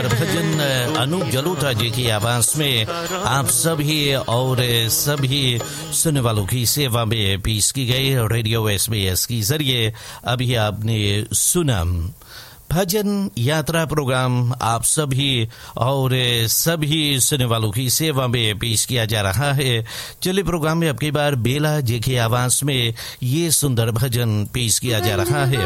सुंदर भजन अनूप जलोटा जी की आवाज में आप सभी और सभी सुनने वालों की सेवा में पेश की गई रेडियो SBS के जरिए अभी आपने सुना भजन यात्रा प्रोग्राम आप सभी और सभी सुनने वालों की सेवा में पेश किया जा रहा है। चलिए प्रोग्राम में अब की बार बेला जी की आवाज में ये सुंदर भजन पेश किया जा रहा है।